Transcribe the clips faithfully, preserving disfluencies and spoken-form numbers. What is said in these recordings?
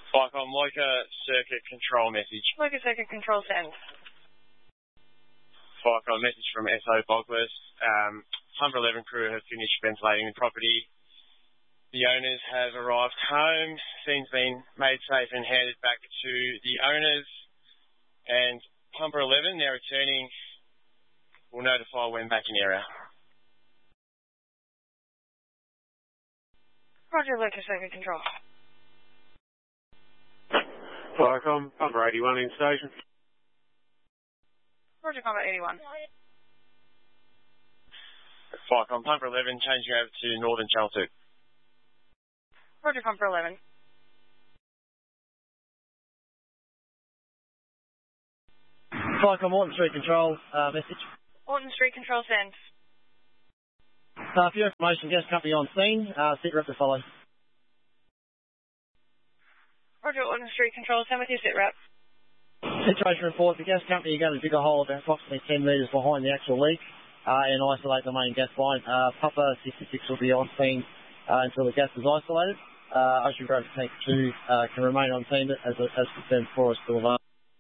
Vicom, like a circuit control message. Like a circuit control send. Vicom, message from S O Bogless. Um, Humber eleven crew have finished ventilating the property. The owners have arrived home. Scene's been made safe and handed back to the owners. And Humber eleven, now returning, will notify when back in area. Roger, like a circuit control. Vicom, Humber eighty-one in station. Roger, Combat eighty-one. Vicom, Humber eleven, changing over to Northern Channel two. Roger, Combat eleven. Vicom, Orton Street Control, uh, message. Orton Street Control send. Uh, for your information, gas company on scene, uh, sit rep to follow. Roger, Orton Street Control, send with your sit rep. Situation report, the gas company are going to dig a hole about approximately ten metres behind the actual leak uh, and isolate the main gas line. Uh, Papa sixty-six will be on scene uh, until the gas is isolated. Uh, Ocean Grove Tank two uh, can remain on scene as, as confirmed for us to alarm.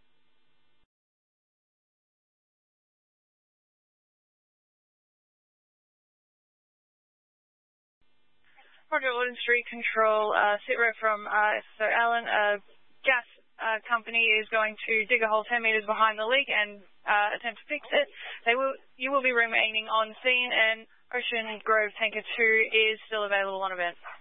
Roger, Orton Street Control, uh, sit rep from uh, so Alan, uh, gas uh, company is going to dig a hole ten metres behind the leak and uh, attempt to fix it. They will, you will be remaining on scene, and Ocean Grove Tanker two is still available on event.